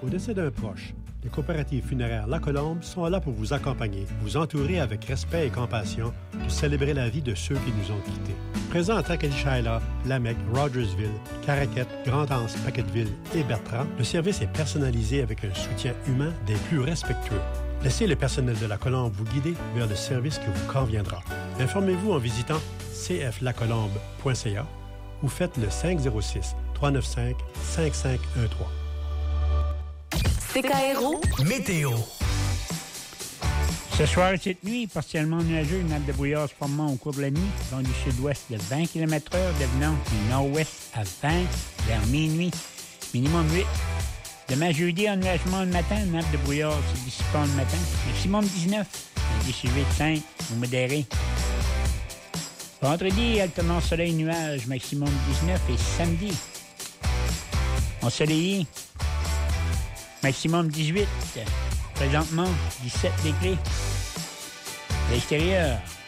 au décès d'un proche, les coopératives funéraires La Colombe sont là pour vous accompagner, vous entourer avec respect et compassion pour célébrer la vie de ceux qui nous ont quittés. Présent à Tracadie-Shaila, Lamec, Rogersville, Caraquette, Grande-Anse, Paquetteville et Bertrand, le service est personnalisé avec un soutien humain des plus respectueux. Laissez le personnel de La Colombe vous guider vers le service qui vous conviendra. Informez-vous en visitant cflacolombe.ca ou faites le 506-395-5513. CKRO Météo. Ce soir et cette nuit, partiellement nuageux, une nappe de brouillard se formant au cours de la nuit, vent du sud-ouest de 20 km/h, devenant du nord-ouest à 20 vers minuit, minimum 8. Demain jeudi, ennuagement le matin, nappe de brouillard se dissipant le matin, maximum 19, lundi suivi de 5 ou modéré. Vendredi, alternance soleil-nuage, maximum 19 et samedi, ensoleillé, maximum 18, présentement 17 degrés. À l'extérieur,